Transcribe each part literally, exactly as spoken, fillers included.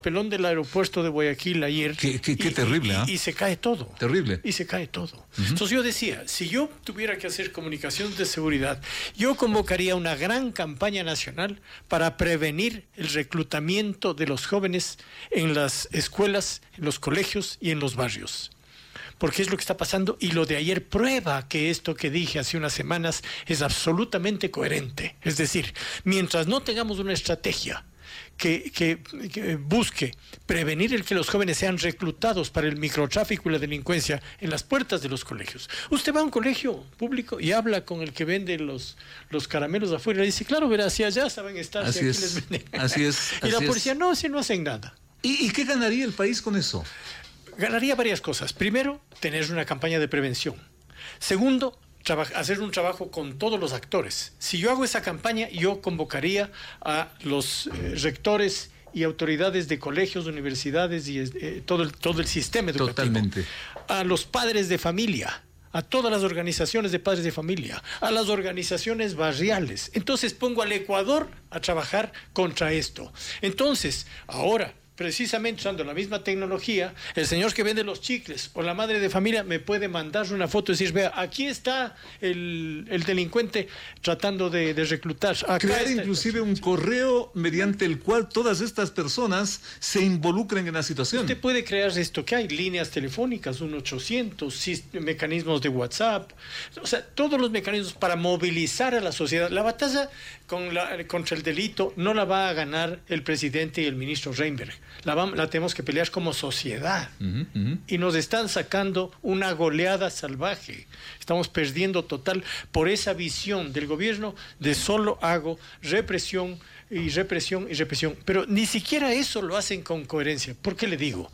pelón del aeropuerto de Guayaquil ayer. Qué, qué, qué y, terrible, ¿ah? y, y se cae todo. Terrible. Y se cae todo. Uh-huh. Entonces yo decía, si yo tuviera que hacer comunicación de seguridad, yo convocaría una gran campaña nacional para prevenir el reclutamiento de los jóvenes en las escuelas, en los colegios y en los barrios. Porque es lo que está pasando, y lo de ayer prueba que esto que dije hace unas semanas es absolutamente coherente. Es decir, mientras no tengamos una estrategia Que, que, que busque prevenir el que los jóvenes sean reclutados para el microtráfico y la delincuencia en las puertas de los colegios. Usted va a un colegio público y habla con el que vende los, los caramelos afuera y dice, claro, verá, si allá saben estar, así si aquí es, les venden. Así es. Y así la policía, es. no, si no hacen nada. ¿Y, ¿Y qué ganaría el país con eso? Ganaría varias cosas. Primero, tener una campaña de prevención. Segundo, hacer un trabajo con todos los actores. Si yo hago esa campaña, yo convocaría a los eh, rectores y autoridades de colegios, universidades y eh, todo, el, todo el sistema educativo. Totalmente. A los padres de familia, a todas las organizaciones de padres de familia, a las organizaciones barriales. Entonces pongo al Ecuador a trabajar contra esto. Entonces, ahora, precisamente usando la misma tecnología, el señor que vende los chicles o la madre de familia me puede mandar una foto y decir, vea, aquí está el, el delincuente tratando de, de reclutar. Acá Crear está inclusive un correo mediante el cual todas estas personas se involucren en la situación. Usted puede crear esto que hay, líneas telefónicas, uno ochocientos, mecanismos de WhatsApp, o sea, todos los mecanismos para movilizar a la sociedad. La batalla con la, contra el delito no la va a ganar el presidente y el ministro Reinberg. La, vamos, la tenemos que pelear como sociedad. Uh-huh, uh-huh. Y nos están sacando una goleada salvaje. Estamos perdiendo total por esa visión del gobierno de solo hago represión y represión y represión. Pero ni siquiera eso lo hacen con coherencia. ¿Por qué le digo?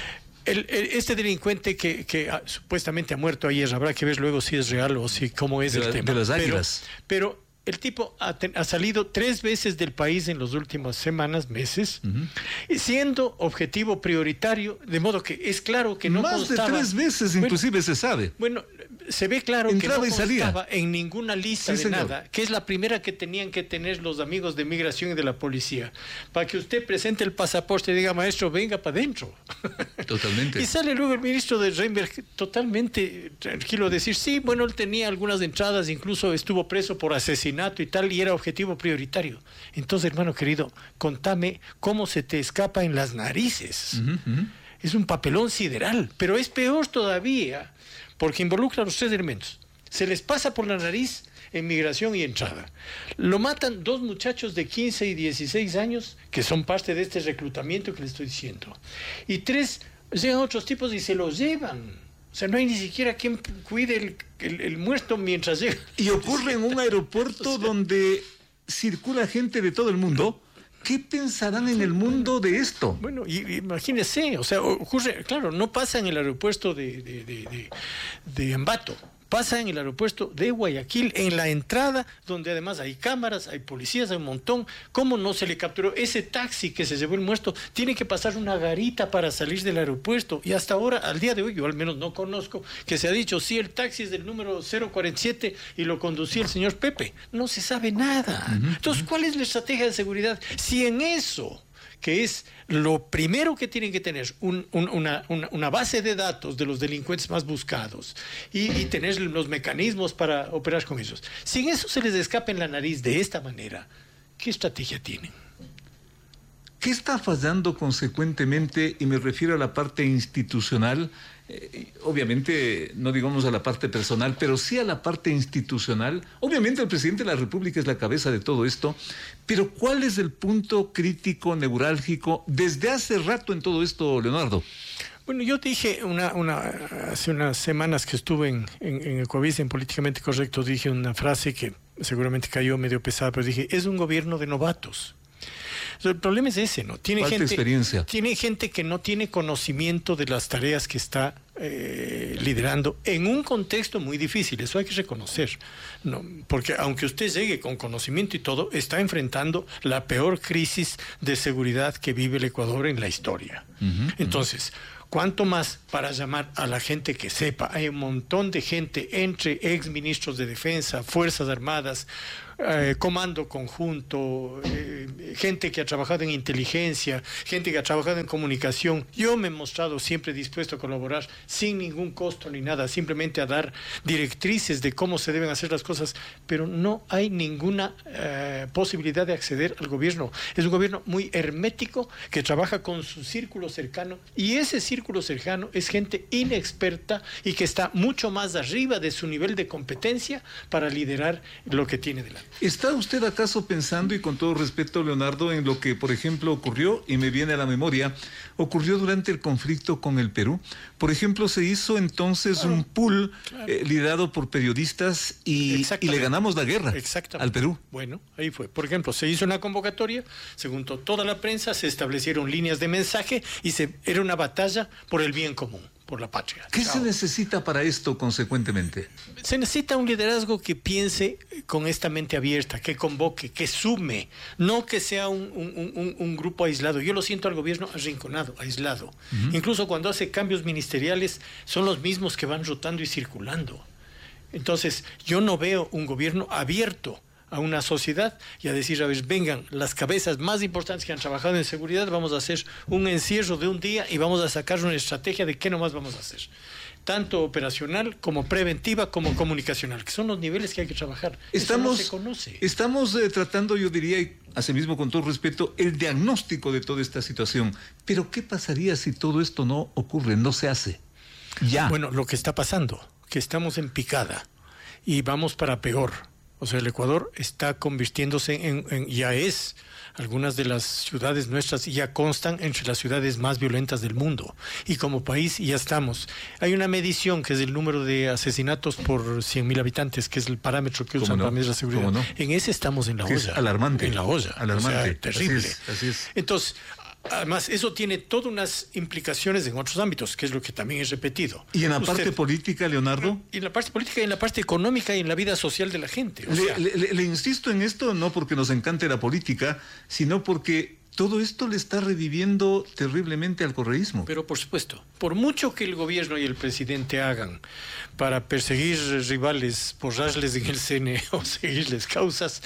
El, el, este delincuente que, que ah, supuestamente ha muerto ayer, habrá que ver luego si es real o si cómo es de el la, tema. De las águilas. Pero, pero el tipo ha, ten, ha salido tres veces del país en las últimas semanas, meses, uh-huh. siendo objetivo prioritario, de modo que es claro que no Más constaba, de tres veces, bueno, inclusive se sabe. Bueno, se ve claro Entraba que no constaba en ninguna lista sí, de señor. nada, que es la primera que tenían que tener los amigos de migración y de la policía, para que usted presente el pasaporte y diga, maestro, venga para adentro. Totalmente. Y sale luego el ministro de Reinberg totalmente tranquilo a decir, sí, bueno, él tenía algunas entradas, incluso estuvo preso por asesinato y tal, y era objetivo prioritario. Entonces, hermano querido, contame cómo se te escapa en las narices. Uh-huh, uh-huh. Es un papelón sideral, pero es peor todavía, porque involucra a los tres elementos. Se les pasa por la nariz en migración y entrada. Lo matan dos muchachos de quince y dieciséis años, que son parte de este reclutamiento que le estoy diciendo. Y tres, llegan otros tipos y se los llevan. O sea, no hay ni siquiera quien cuide el, el, el muerto mientras llega. Y ocurre en un aeropuerto o sea, donde circula gente de todo el mundo. ¿Qué pensarán en el mundo de esto? Bueno, y, imagínese, o sea, ocurre, claro, no pasa en el aeropuerto de, de, de, de, de Ambato. Pasa en el aeropuerto de Guayaquil, en la entrada, donde además hay cámaras, hay policías, hay un montón. ¿Cómo no se le capturó? Ese taxi que se llevó el muerto tiene que pasar una garita para salir del aeropuerto. Y hasta ahora, al día de hoy, yo al menos no conozco que se ha dicho, sí, el taxi es del número cero cuarenta y siete y lo conducía el señor Pepe. No se sabe nada. Uh-huh. Entonces, ¿cuál es la estrategia de seguridad? Si en eso, que es lo primero que tienen que tener, un, un, una, una, una base de datos de los delincuentes más buscados y, y tener los mecanismos para operar con esos. Si en eso se les escapa en la nariz de esta manera, ¿qué estrategia tienen? ¿Qué está fallando consecuentemente? Y me refiero a la parte institucional, eh, obviamente no digamos a la parte personal, pero sí a la parte institucional. Obviamente el presidente de la República es la cabeza de todo esto, pero ¿cuál es el punto crítico, neurálgico, desde hace rato en todo esto, Leonardo? Bueno, yo dije una, una, hace unas semanas que estuve en, en, en Ecoavisa, en Políticamente Correcto, dije una frase que seguramente cayó medio pesada, pero dije, es un gobierno de novatos. El problema es ese, ¿no? Tiene Falta gente, experiencia. Tiene gente que no tiene conocimiento de las tareas que está eh, liderando en un contexto muy difícil, eso hay que reconocer, ¿no? Porque aunque usted llegue con conocimiento y todo, está enfrentando la peor crisis de seguridad que vive el Ecuador en la historia. Uh-huh, Entonces, uh-huh. ¿cuánto más para llamar a la gente que sepa? Hay un montón de gente entre ex ministros de defensa, Fuerzas Armadas, eh, comando conjunto, eh, gente que ha trabajado en inteligencia, gente que ha trabajado en comunicación. Yo me he mostrado siempre dispuesto a colaborar sin ningún costo ni nada, simplemente a dar directrices de cómo se deben hacer las cosas, pero no hay ninguna eh, posibilidad de acceder al gobierno. Es un gobierno muy hermético que trabaja con su círculo cercano, y ese círculo cercano es gente inexperta y que está mucho más arriba de su nivel de competencia para liderar lo que tiene delante. ¿Está usted acaso pensando, y con todo respeto, Leonardo, en lo que, por ejemplo, ocurrió, y me viene a la memoria, ocurrió durante el conflicto con el Perú? Por ejemplo, se hizo entonces claro, un pool claro. eh, liderado por periodistas y, y le ganamos la guerra al Perú. Bueno, ahí fue. Por ejemplo, se hizo una convocatoria, se juntó toda la prensa, se establecieron líneas de mensaje y se, era una batalla por el bien común, por la patria. ¿Qué Chao. se necesita para esto, consecuentemente? Se necesita un liderazgo que piense con esta mente abierta, que convoque, que sume, no que sea un, un, un, un grupo aislado. Yo lo siento al gobierno arrinconado, aislado. Uh-huh. Incluso cuando hace cambios ministeriales, son los mismos que van rotando y circulando. Entonces, yo no veo un gobierno abierto a una sociedad y a decir, a ver, vengan las cabezas más importantes que han trabajado en seguridad, vamos a hacer un encierro de un día y vamos a sacar una estrategia de qué nomás vamos a hacer, tanto operacional como preventiva como comunicacional, que son los niveles que hay que trabajar. Estamos, Eso no se conoce. Estamos eh, tratando, yo diría, y asimismo con todo respeto, el diagnóstico de toda esta situación. Pero ¿qué pasaría si todo esto no ocurre, no se hace? Ya. Bueno, lo que está pasando, que estamos en picada y vamos para peor. O sea, el Ecuador está convirtiéndose en, en, ya es, algunas de las ciudades nuestras ya constan entre las ciudades más violentas del mundo. Y como país ya estamos. Hay una medición que es el número de asesinatos por cien mil habitantes, que es el parámetro que usan no? para medir la seguridad. No? En ese estamos en la olla. Es alarmante. En la olla. Alarmante. O sea, terrible. Así es, así es. Entonces, además, eso tiene todas unas implicaciones en otros ámbitos, que es lo que también es repetido. ¿Y en la Usted, parte política, Leonardo? Y en la parte política y en la parte económica y en la vida social de la gente. O sea, le, le, le insisto en esto, no porque nos encante la política, sino porque todo esto le está reviviendo terriblemente al correísmo. Pero por supuesto, por mucho que el gobierno y el presidente hagan para perseguir rivales, borrarles en el C N E o seguirles causas,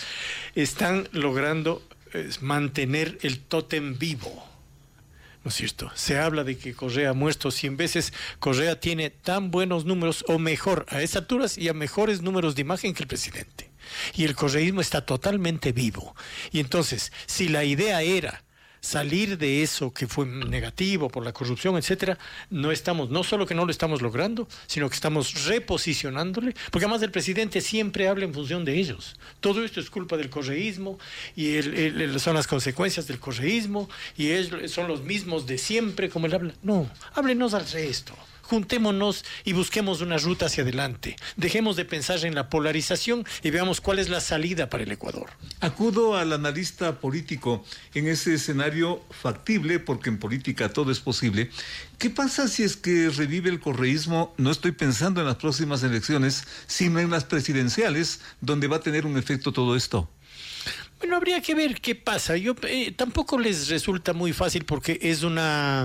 están logrando eh, mantener el tótem vivo. ¿No es cierto? Se habla de que Correa ha muerto cien veces. Correa tiene tan buenos números, o mejor, a esas alturas y a mejores números de imagen que el presidente. Y el correísmo está totalmente vivo. Y entonces, si la idea era salir de eso que fue negativo por la corrupción, etcétera, no estamos, no solo que no lo estamos logrando, sino que estamos reposicionándole, porque además el presidente siempre habla en función de ellos. Todo esto es culpa del correísmo y el, el, son las consecuencias del correísmo y ellos son los mismos de siempre, como él habla. No, háblenos al resto. Juntémonos y busquemos una ruta hacia adelante. Dejemos de pensar en la polarización y veamos cuál es la salida para el Ecuador. Acudo al analista político en ese escenario factible, porque en política todo es posible. ¿Qué pasa si es que revive el correísmo? No estoy pensando en las próximas elecciones, sino en las presidenciales, donde va a tener un efecto todo esto. Bueno, habría que ver qué pasa. Yo eh, tampoco les resulta muy fácil porque es una...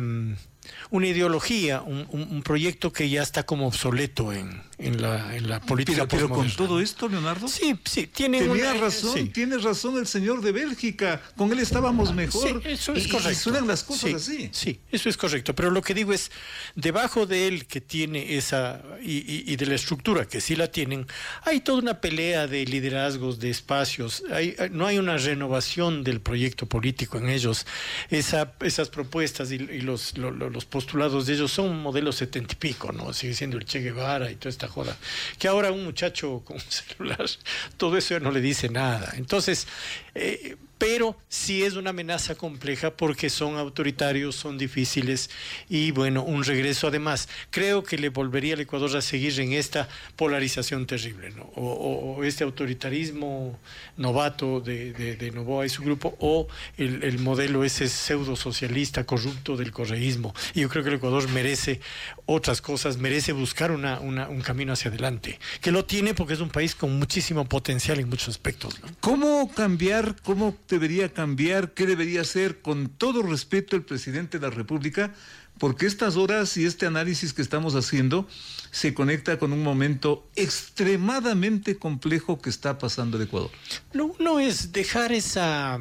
una ideología, un, un, un proyecto que ya está como obsoleto en, en, la, en la política. Pero, pero con todo esto, Leonardo. Sí, sí, tiene Tenía una, razón, sí. tiene razón el señor de Bélgica. Con él estábamos mejor. Sí, eso es y, correcto. Y suenan las cosas sí, así. Sí, eso es correcto. Pero lo que digo es, debajo de él que tiene esa, y, y, y de la estructura que sí la tienen, hay toda una pelea de liderazgos, de espacios. Hay, no hay una renovación del proyecto político en ellos. Esa, esas propuestas y, y los, los, los postulados de ellos son modelos setenta y pico, ¿no? Sigue siendo el Che Guevara y toda esta joda. Que ahora un muchacho con un celular, todo eso ya no le dice nada. Entonces, eh, pero sí es una amenaza compleja porque son autoritarios, son difíciles y bueno, un regreso además. Creo que le volvería al Ecuador a seguir en esta polarización terrible, ¿no? O, o, o este autoritarismo novato de, de, de Noboa y su grupo, o el, el modelo ese pseudo socialista corrupto del correísmo. Y yo creo que el Ecuador merece otras cosas, merece buscar una, una, un camino hacia adelante, que lo tiene porque es un país con muchísimo potencial en muchos aspectos, ¿no? ¿Cómo cambiar, cómo debería cambiar? ¿Qué debería hacer? Con todo respeto, el presidente de la República, porque estas horas y este análisis que estamos haciendo se conecta con un momento extremadamente complejo que está pasando el Ecuador. No, no es dejar esa...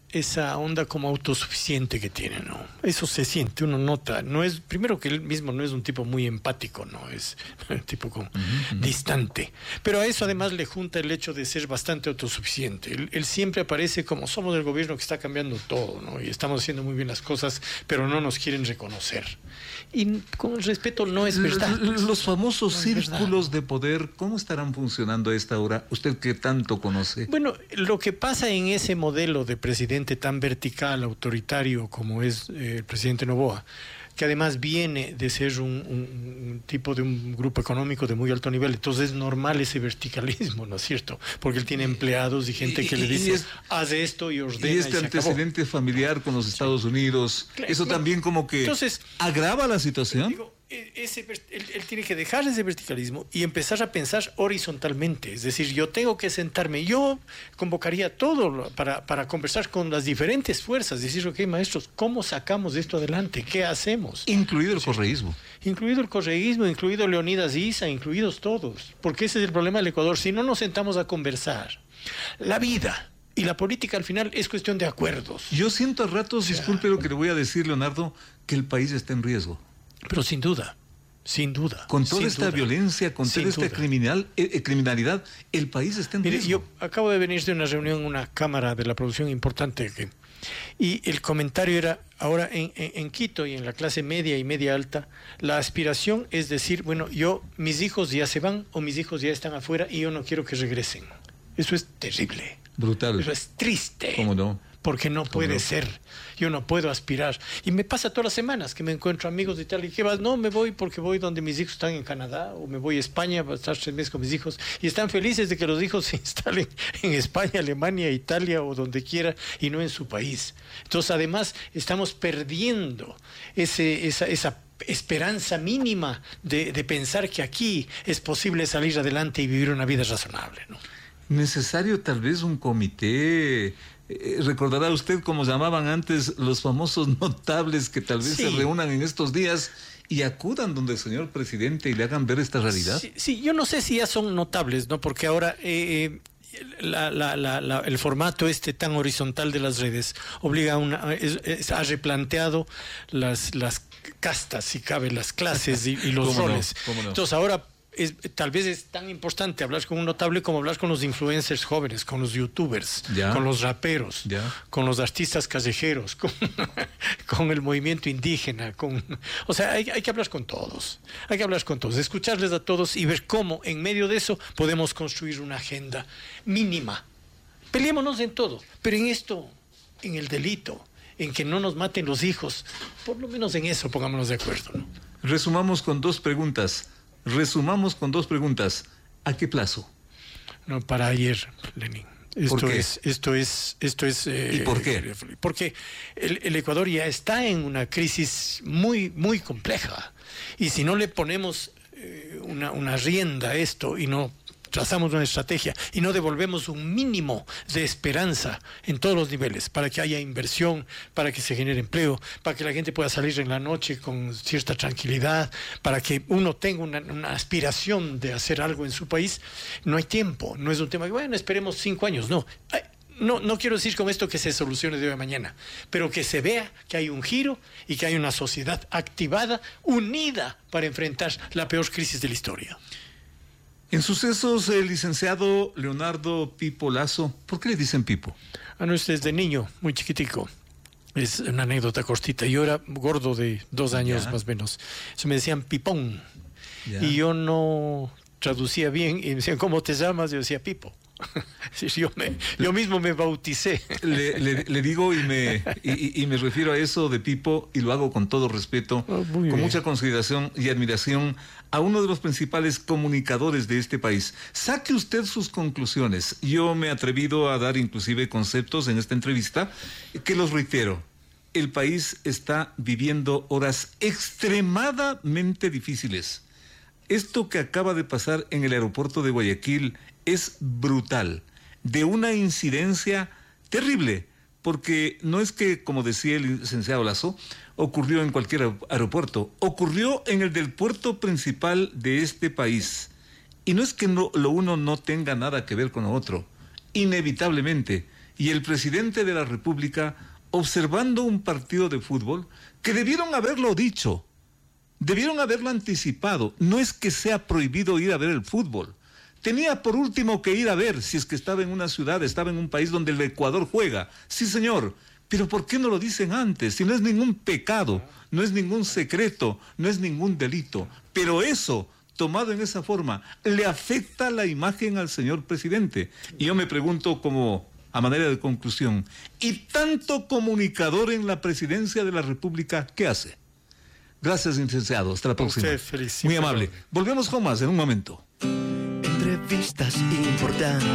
esa onda como autosuficiente que tiene, ¿no? Eso se siente, uno nota. No es, primero que él mismo no es un tipo muy empático, ¿no? Es un tipo como uh-huh. distante. Pero a eso además le junta el hecho de ser bastante autosuficiente. Él, él siempre aparece como somos el gobierno que está cambiando todo, ¿no? Y estamos haciendo muy bien las cosas, pero no nos quieren reconocer. Y con el respeto no es verdad. Los famosos no círculos de poder, ¿cómo estarán funcionando a esta hora? ¿Usted que tanto conoce? Bueno, lo que pasa en ese modelo de presidente tan vertical, autoritario como es eh, el presidente Noboa, que además viene de ser un, un, un tipo de un grupo económico de muy alto nivel, entonces es normal ese verticalismo, ¿no es cierto? Porque él tiene empleados y gente que y, le dice, es, haz esto y ordena. Y este y antecedente familiar con los Estados sí. Unidos, claro, eso claro. también como que entonces, agrava la situación. Digo, ese, él, él tiene que dejar ese verticalismo y empezar a pensar horizontalmente, es decir, yo tengo que sentarme, yo convocaría todo para, para conversar con las diferentes fuerzas, decir, ok, maestros, ¿cómo sacamos esto adelante? ¿Qué hacemos? Incluido el sí. correísmo. Incluido el correísmo, incluido Leonidas Issa, incluidos todos, porque ese es el problema del Ecuador, si no nos sentamos a conversar, la vida y la política al final es cuestión de acuerdos. Yo siento a ratos, o sea, disculpe lo que le voy a decir, Leonardo, que el país está en riesgo. Pero sin duda, sin duda. Con toda sin esta duda, violencia, con toda esta criminal, eh, criminalidad, el país está en Mire, riesgo. Yo acabo de venir de una reunión en una cámara de la producción importante que, y el comentario era, ahora en, en, en Quito y en la clase media y media alta, la aspiración es decir, bueno, yo, mis hijos ya se van o mis hijos ya están afuera y yo no quiero que regresen. Eso es terrible. Brutal. Eso es triste. ¿Cómo no? Porque no puede no? ser. Yo no puedo aspirar. Y me pasa todas las semanas que me encuentro amigos de Italia y que vas, no, me voy porque voy donde mis hijos están en Canadá o me voy a España para estar tres meses con mis hijos y están felices de que los hijos se instalen en España, Alemania, Italia o donde quiera y no en su país. Entonces, además, estamos perdiendo ese, esa, esa esperanza mínima de, de pensar que aquí es posible salir adelante y vivir una vida razonable, ¿no? Necesario tal vez un comité. Eh, recordará usted cómo llamaban antes los famosos notables que tal vez sí. se reúnan en estos días y acudan donde el señor presidente y le hagan ver esta realidad. Sí, sí, yo no sé si ya son notables, ¿no? Porque ahora eh, la, la, la, la, el formato este tan horizontal de las redes obliga a una, es, es, ha replanteado las, las castas, si cabe, las clases y, y los ¿Cómo roles. No? ¿Cómo no? Entonces ahora Es, tal vez es tan importante hablar con un notable como hablar con los influencers jóvenes, con los youtubers, ¿Ya? con los raperos, ¿Ya? con los artistas callejeros, con, con el movimiento indígena, con, o sea, hay, hay que hablar con todos, hay que hablar con todos, escucharles a todos y ver cómo en medio de eso podemos construir una agenda mínima. Peleémonos en todo, pero en esto, en el delito, en que no nos maten los hijos, por lo menos en eso pongámonos de acuerdo, ¿no? Resumamos con dos preguntas. Resumamos con dos preguntas. ¿A qué plazo? No, para ayer, Lenin. Esto ¿Por qué? es, esto es, esto es. Eh, ¿Y por qué? Porque el, el Ecuador ya está en una crisis muy, muy compleja. Y si no le ponemos eh, una, una rienda a esto y no trazamos una estrategia y no devolvemos un mínimo de esperanza en todos los niveles para que haya inversión, para que se genere empleo, para que la gente pueda salir en la noche con cierta tranquilidad, para que uno tenga una, una aspiración de hacer algo en su país, no hay tiempo. No es un tema que, bueno, esperemos cinco años, no. No, no quiero decir con esto que se solucione de hoy a mañana, pero que se vea que hay un giro y que hay una sociedad activada, unida para enfrentar la peor crisis de la historia. En sucesos, el licenciado Leonardo Pipo Lazo, ¿por qué le dicen Pipo? Ah, no, es desde niño, muy chiquitico. Es una anécdota cortita. Yo era gordo de dos años ya. más o menos. Eso me decían Pipón. Ya. Y yo no traducía bien y me decían, ¿cómo te llamas? Yo decía Pipo. yo, me, yo mismo me bauticé. Le, le, le digo y me, y, y me refiero a eso de Pipo y lo hago con todo respeto, oh, con bien. mucha consideración y admiración a uno de los principales comunicadores de este país. Saque usted sus conclusiones. Yo me he atrevido a dar inclusive conceptos en esta entrevista que los reitero. El país está viviendo horas extremadamente difíciles. Esto que acaba de pasar en el aeropuerto de Guayaquil es brutal, de una incidencia terrible, porque no es que, como decía el licenciado Lazo, ocurrió en cualquier aeropuerto, ocurrió en el del puerto principal de este país. Y no es que no, lo uno no tenga nada que ver con lo otro, inevitablemente. Y el presidente de la República, observando un partido de fútbol, que debieron haberlo dicho, debieron haberlo anticipado. No es que sea prohibido ir a ver el fútbol. Tenía por último que ir a ver si es que estaba en una ciudad, estaba en un país donde el Ecuador juega. Sí, señor. Pero ¿por qué no lo dicen antes? Si no es ningún pecado, no es ningún secreto, no es ningún delito. Pero eso, tomado en esa forma, le afecta la imagen al señor presidente. Y yo me pregunto como a manera de conclusión, ¿y tanto comunicador en la presidencia de la República qué hace? Gracias, licenciado. Hasta la próxima. Usted, muy amable. Volvemos con más en un momento. Entrevistas importantes.